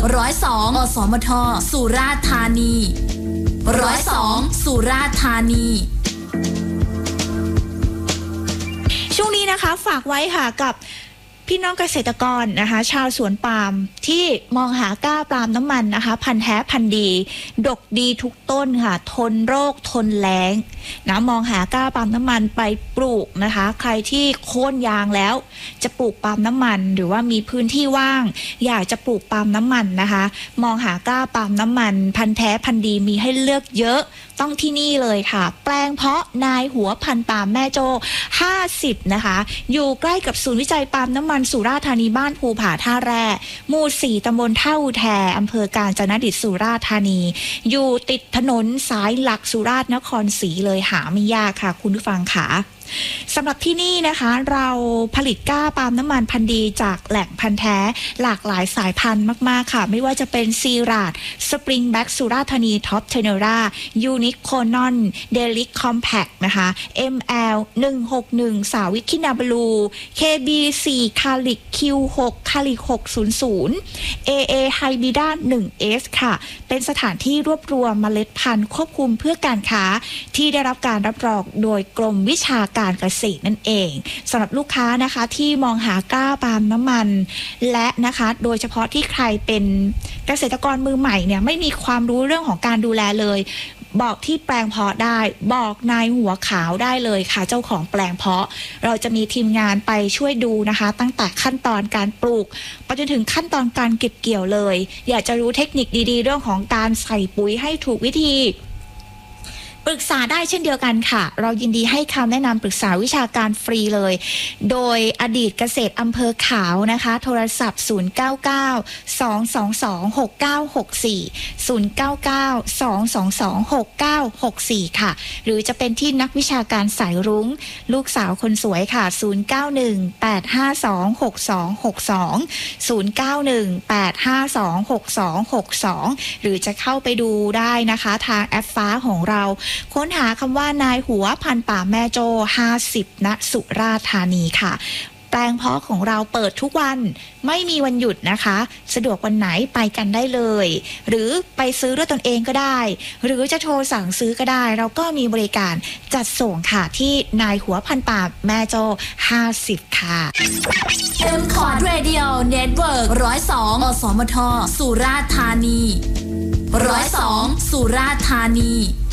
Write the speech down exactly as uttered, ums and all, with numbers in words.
ร้อยสองอสมทสุราษฎร์ธานีร้อยสองสุราษฎร์ธานีช่วงนี้นะคะฝากไว้ค่ะกับพี่น้องเกษตรกรนะคะชาวสวนปาล์มที่มองหาก้าปาล์มน้ำมันนะคะพันธุ์แท้พันธุ์ดีดกดีทุกต้นค่ะทนโรคทนแล้งนะมองหาก้าปาล์มน้ำมันไปปลูกนะคะใครที่โค่นยางแล้วจะปลูกปาล์มน้ำมันหรือว่ามีพื้นที่ว่างอยากจะปลูกปาล์มน้ำมันนะคะมองหาก้าปาล์มน้ำมันพันธุ์แท้พันธุ์ดีมีให้เลือกเยอะต้องที่นี่เลยค่ะแปลงเพาะนายหัวพันธุ์ปาล์มแม่โจ้ห้าสิบนะคะอยู่ใกล้กับศูนย์วิจัยปาล์มน้ำมันสุราษฎร์ธานีบ้านภูผาท่าแร่หมู่สี่ตำบลท่าอุแทอำเภอกาญจนดิตสุราษฎร์ธานีอยู่ติดถนนสายหลักสุราษฎร์นครศรีเลยหาไม่ยากค่ะคุณผู้ฟังค่ะสำหรับที่นี่นะคะเราผลิตก้าปาล์มน้ำมันพันธุ์ดีจากแหล่งพันธุ์แท้หลากหลายสายพันธุ์มากๆค่ะไม่ว่าจะเป็นซีราดสปริงแบ็กสุราษฎร์ธานีท็อปเทเนรายูนิคโคนอนเดลิคคอมแพคนะคะ เอ็ม แอล หนึ่งหกหนึ่ง สาวิคินาบลู เค บี สี่ คาลิก คิว หก คาลิก หกศูนย์ศูนย์ เอ เอ ไฮบริดา หนึ่ง เอส ค่ะเป็นสถานที่รวบรวมเมล็ดพันธุ์ควบคุมเพื่อการค้าที่ได้รับการรับรองโดยกรมวิชาการเกษตรนั่นเองสำหรับลูกค้านะคะที่มองหาก้าปาล์มน้ำมันและนะคะโดยเฉพาะที่ใครเป็นเกษตรกรมือใหม่เนี่ยไม่มีความรู้เรื่องของการดูแลเลยบอกที่แปลงเพาะได้บอกนายหัวขาวได้เลยค่ะเจ้าของแปลงเพาะเราจะมีทีมงานไปช่วยดูนะคะตั้งแต่ขั้นตอนการปลูกไปจนถึงขั้นตอนการเก็บเกี่ยวเลยอยากจะรู้เทคนิคดีๆเรื่องของการใส่ปุ๋ยให้ถูกวิธีปรึกษาได้เช่นเดียวกันค่ะเรายินดีให้คำแนะนำปรึกษาวิชาการฟรีเลยโดยอดีตเกษตรอำเภอขาวนะคะโทรศัพท์ศูนย์ เก้า เก้า สอง สอง สอง หก เก้า หก สี่ ศูนย์ เก้า เก้า สอง สอง สอง หก เก้า หก สี่ค่ะหรือจะเป็นที่นักวิชาการสายรุ้งลูกสาวคนสวยค่ะศูนย์ เก้า หนึ่ง แปด ห้า สอง หก สอง หก สอง ศูนย์ เก้า หนึ่ง แปด ห้า สอง หก สอง หก สองหรือจะเข้าไปดูได้นะคะทางแอปฟ้าของเราค้นหาคำว่านายหัวพันธุ์ป่าแม่โจ้ห้าสิบณสุราษฎร์ธานีค่ะแปลงเพาะของเราเปิดทุกวันไม่มีวันหยุดนะคะสะดวกวันไหนไปกันได้เลยหรือไปซื้อด้วยตนเองก็ได้หรือจะโทรสั่งซื้อก็ได้เราก็มีบริการจัดส่งค่ะที่นายหัวพันธุ์ป่าแม่โจ้ห้าสิบค่ะเอ็ม คอร์ด Radio Network หนึ่งศูนย์สองอสมทสุราษฎร์ธานีหนึ่งศูนย์สองสุราษฎร์ธานี